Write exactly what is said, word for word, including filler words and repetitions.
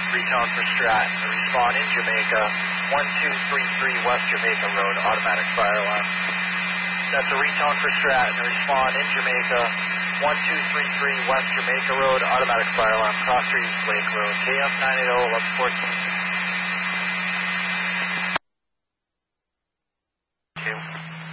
Retone for Stratton. The respond in Jamaica, one two three three West Jamaica Road, automatic fire alarm. That's a retone for Stratton. The respond in Jamaica, one two three three West Jamaica Road, automatic fire alarm, Cross Street, Lake Road, K F nine eight zero, eleven fourteen.